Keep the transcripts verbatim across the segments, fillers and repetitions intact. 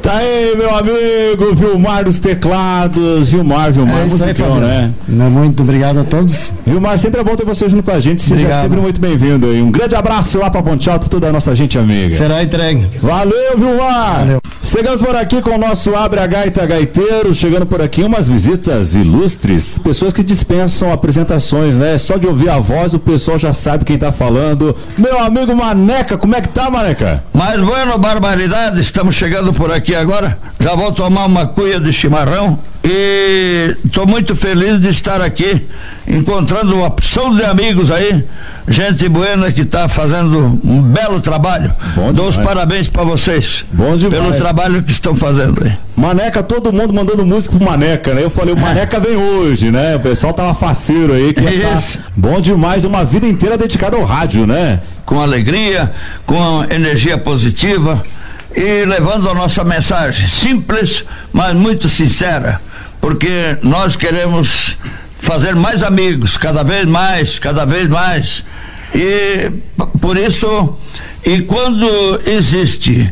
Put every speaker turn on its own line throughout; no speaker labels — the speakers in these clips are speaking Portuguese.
Tá aí, meu amigo Vilmar dos teclados. Vilmar, Vilmar,
é isso aí,
musicão, né?
Muito obrigado a todos.
Vilmar, sempre é bom ter você junto com a gente. Seja obrigado. Sempre muito bem-vindo. Um grande abraço lá pra Ponte Alta, toda a nossa gente amiga.
Será entregue.
Valeu, Vilmar. Valeu. Chegamos por aqui com o nosso Abre a Gaita Gaiteiro. Chegando por aqui umas visitas ilustres. Pessoas que dispensam apresentações, né? Só de ouvir a voz o pessoal já sabe quem tá falando. Meu amigo Maneca, como é que tá, Maneca?
Mas bueno, barbaridade, estamos chegando por aqui agora. Já vou tomar uma cuia de chimarrão e estou muito feliz de estar aqui encontrando uma opção de amigos aí, gente buena que está fazendo um belo trabalho. Bom Dou os parabéns para vocês.
Bom demais.
Pelo trabalho que estão fazendo aí.
Maneca, todo mundo mandando música pro Maneca, né? Eu falei, o Maneca vem hoje, né? O pessoal tava faceiro aí. Que
Isso.
Tá bom demais, uma vida inteira dedicada ao rádio, né?
Com alegria, com energia positiva e levando a nossa mensagem simples, mas muito sincera, porque nós queremos fazer mais amigos, cada vez mais, cada vez mais, e por isso, e quando existe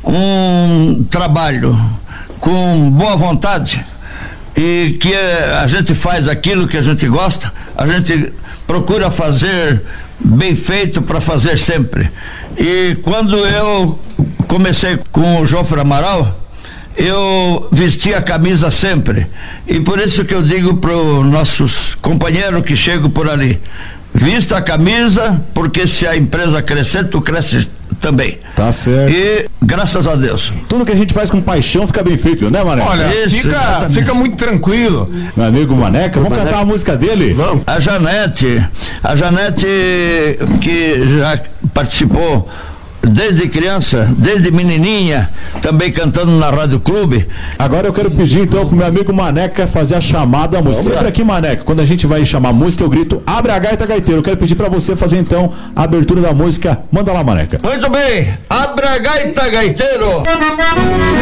um trabalho com boa vontade e que a gente faz aquilo que a gente gosta, a gente procura fazer bem feito para fazer sempre. E quando eu comecei com o Jofre Amaral, eu vesti a camisa sempre, e por isso que eu digo para os nossos companheiros que chegam por ali: vista a camisa, porque se a empresa crescer, tu cresces também.
Tá certo.
E graças a Deus.
Tudo que a gente faz com paixão fica bem feito, né, Maneca?
Olha, Isso, fica, fica muito tranquilo.
Meu amigo Maneca, vamos Maneca. cantar a música dele?
Vamos.
A Janete, a Janete que já participou desde criança, desde menininha, também cantando na Rádio Clube.
Agora eu quero pedir então pro meu amigo Maneca fazer a chamada da música. Sempre aqui, Maneca, quando a gente vai chamar música, eu grito: abre a gaita, gaiteiro. Eu quero pedir pra você fazer então a abertura da música. Manda lá, Maneca.
Muito bem, abre a gaita, gaiteiro.